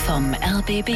vom RBB.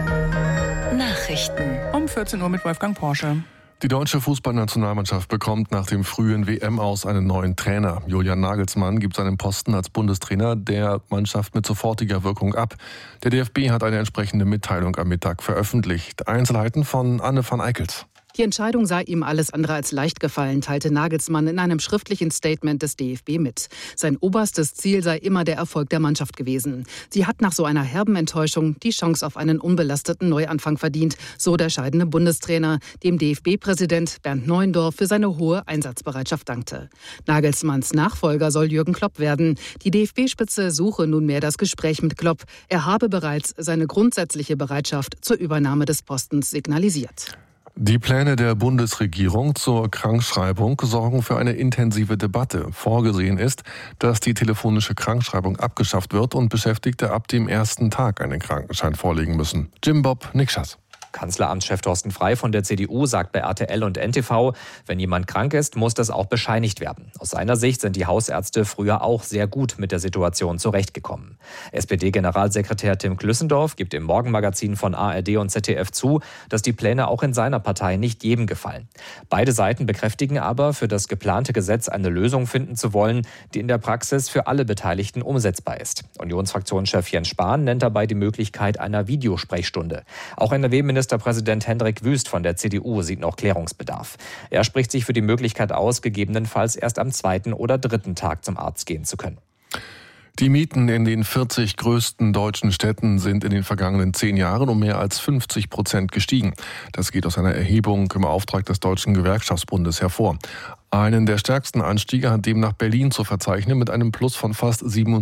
Nachrichten. Um 14 Uhr mit Wolfgang Porsche. Die deutsche Fußballnationalmannschaft bekommt nach dem frühen WM-Aus einen neuen Trainer. Julian Nagelsmann gibt seinen Posten als Bundestrainer der Mannschaft mit sofortiger Wirkung ab. Der DFB hat eine entsprechende Mitteilung am Mittag veröffentlicht. Einzelheiten von Anne van Eickels. Die Entscheidung sei ihm alles andere als leicht gefallen, teilte Nagelsmann in einem schriftlichen Statement des DFB mit. Sein oberstes Ziel sei immer der Erfolg der Mannschaft gewesen. Sie hat nach so einer herben Enttäuschung die Chance auf einen unbelasteten Neuanfang verdient, so der scheidende Bundestrainer, dem DFB-Präsident Bernd Neuendorf für seine hohe Einsatzbereitschaft dankte. Nagelsmanns Nachfolger soll Jürgen Klopp werden. Die DFB-Spitze suche nunmehr das Gespräch mit Klopp. Er habe bereits seine grundsätzliche Bereitschaft zur Übernahme des Postens signalisiert. Die Pläne der Bundesregierung zur Krankschreibung sorgen für eine intensive Debatte. Vorgesehen ist, dass die telefonische Krankschreibung abgeschafft wird und Beschäftigte ab dem ersten Tag einen Krankenschein vorlegen müssen. Jim Bob Nikschas. Kanzleramtschef Thorsten Frey von der CDU sagt bei RTL und NTV, wenn jemand krank ist, muss das auch bescheinigt werden. Aus seiner Sicht sind die Hausärzte früher auch sehr gut mit der Situation zurechtgekommen. SPD-Generalsekretär Tim Klüssendorf gibt im Morgenmagazin von ARD und ZDF zu, dass die Pläne auch in seiner Partei nicht jedem gefallen. Beide Seiten bekräftigen aber, für das geplante Gesetz eine Lösung finden zu wollen, die in der Praxis für alle Beteiligten umsetzbar ist. Unionsfraktionschef Jens Spahn nennt dabei die Möglichkeit einer Videosprechstunde. Auch NRW-Ministerpräsident Hendrik Wüst von der CDU sieht noch Klärungsbedarf. Er spricht sich für die Möglichkeit aus, gegebenenfalls erst am 2. oder 3. Tag zum Arzt gehen zu können. Die Mieten in den 40 größten deutschen Städten sind in den vergangenen 10 Jahren um mehr als 50% gestiegen. Das geht aus einer Erhebung im Auftrag des Deutschen Gewerkschaftsbundes hervor. Einen der stärksten Anstiege hat demnach Berlin zu verzeichnen mit einem Plus von fast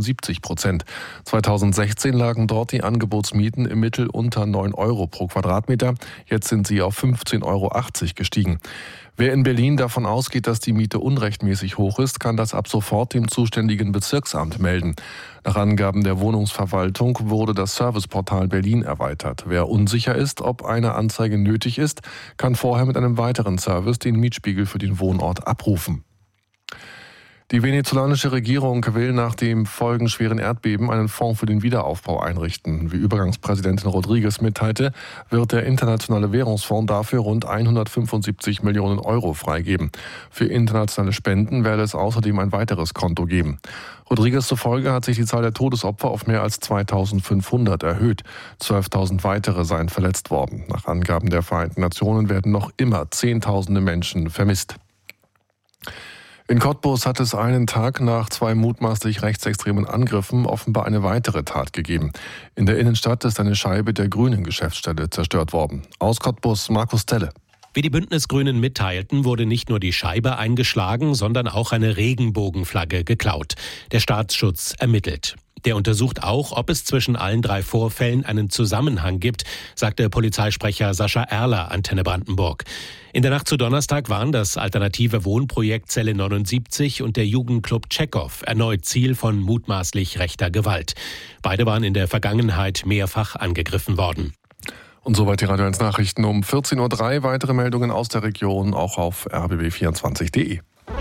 77%. 2016 lagen dort die Angebotsmieten im Mittel unter 9 Euro pro Quadratmeter. Jetzt sind sie auf 15,80 Euro gestiegen. Wer in Berlin davon ausgeht, dass die Miete unrechtmäßig hoch ist, kann das ab sofort dem zuständigen Bezirksamt melden. Nach Angaben der Wohnungsverwaltung wurde das Serviceportal Berlin erweitert. Wer unsicher ist, ob eine Anzeige nötig ist, kann vorher mit einem weiteren Service den Mietspiegel für den Wohnort abrufen. Die venezolanische Regierung will nach dem folgenschweren Erdbeben einen Fonds für den Wiederaufbau einrichten. Wie Übergangspräsidentin Rodriguez mitteilte, wird der Internationale Währungsfonds dafür rund 175 Millionen Euro freigeben. Für internationale Spenden werde es außerdem ein weiteres Konto geben. Rodriguez zufolge hat sich die Zahl der Todesopfer auf mehr als 2.500 erhöht. 12.000 weitere seien verletzt worden. Nach Angaben der Vereinten Nationen werden noch immer Zehntausende Menschen vermisst. In Cottbus hat es einen Tag nach 2 mutmaßlich rechtsextremen Angriffen offenbar eine weitere Tat gegeben. In der Innenstadt ist eine Scheibe der Grünen-Geschäftsstelle zerstört worden. Aus Cottbus, Markus Telle. Wie die Bündnisgrünen mitteilten, wurde nicht nur die Scheibe eingeschlagen, sondern auch eine Regenbogenflagge geklaut. Der Staatsschutz ermittelt. Der untersucht auch, ob es zwischen allen 3 Vorfällen einen Zusammenhang gibt, sagte Polizeisprecher Sascha Erler, Antenne Brandenburg. In der Nacht zu Donnerstag waren das alternative Wohnprojekt Zelle 79 und der Jugendclub Tschechow erneut Ziel von mutmaßlich rechter Gewalt. Beide waren in der Vergangenheit mehrfach angegriffen worden. Und soweit die Radio 1 Nachrichten um 14.03 Uhr. Weitere Meldungen aus der Region auch auf rbb24.de.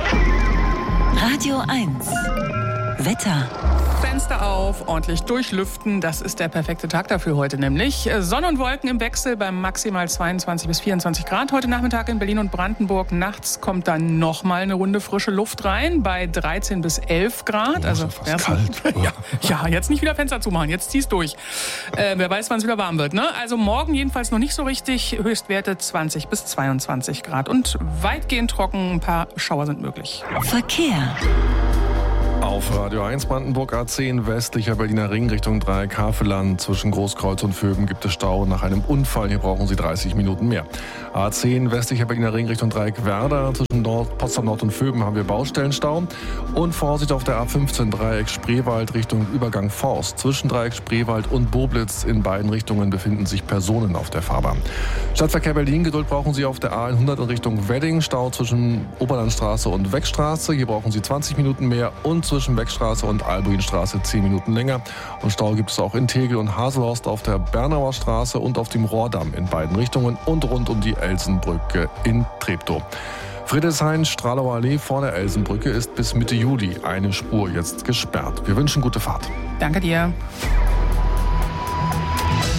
Radio 1. Wetter. Fenster auf, ordentlich durchlüften. Das ist der perfekte Tag dafür heute nämlich. Sonne und Wolken im Wechsel bei maximal 22 bis 24 Grad. Heute Nachmittag in Berlin und Brandenburg. Nachts kommt dann nochmal eine Runde frische Luft rein bei 13 bis 11 Grad. Also fast kalt. Ja, jetzt nicht wieder Fenster zumachen, jetzt zieh's durch. Wer weiß, wann es wieder warm wird, ne? Also morgen jedenfalls noch nicht so richtig. Höchstwerte 20 bis 22 Grad. Und weitgehend trocken, ein paar Schauer sind möglich. Verkehr. Auf Radio 1 Brandenburg A10 westlicher Berliner Ring Richtung Dreieck Havelland. Zwischen Großkreuz und Vöben gibt es Stau nach einem Unfall. Hier brauchen Sie 30 Minuten mehr. A10 westlicher Berliner Ring Richtung Dreieck Werder. Zwischen Potsdam Nord und Vöben haben wir Baustellenstau. Und Vorsicht auf der A15 Dreieck Spreewald Richtung Übergang Forst. Zwischen Dreieck Spreewald und Boblitz in beiden Richtungen befinden sich Personen auf der Fahrbahn. Stadtverkehr Berlin, Geduld brauchen Sie auf der A100 in Richtung Wedding. Stau zwischen Oberlandstraße und Weckstraße. Hier brauchen Sie 20 Minuten mehr. Und zwischen Beckstraße und Albuinstraße 10 Minuten länger. Und Stau gibt es auch in Tegel und Haselhorst auf der Bernauer Straße und auf dem Rohrdamm in beiden Richtungen und rund um die Elsenbrücke in Treptow. Friedrichshain-Stralauer Allee vor der Elsenbrücke ist bis Mitte Juli eine Spur jetzt gesperrt. Wir wünschen gute Fahrt. Danke dir.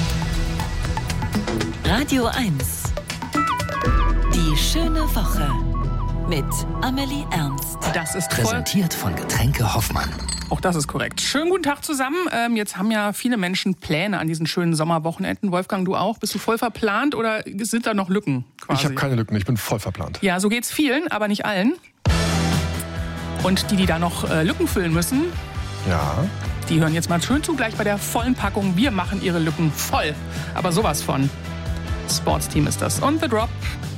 Radio 1. Die schöne Woche mit Amelie Ernst. Das ist Präsentiert von Getränke Hoffmann. Auch das ist korrekt. Schönen guten Tag zusammen. Jetzt haben ja viele Menschen Pläne an diesen schönen Sommerwochenenden. Wolfgang, du auch? Bist du voll verplant oder sind da noch Lücken quasi? Ich habe keine Lücken, ich bin voll verplant. Ja, so geht's vielen, aber nicht allen. Und die da noch Lücken füllen müssen, Ja. die hören jetzt mal schön zu, gleich bei der vollen Packung. Wir machen ihre Lücken voll. Aber sowas von. Sportsteam ist das. Und The Drop.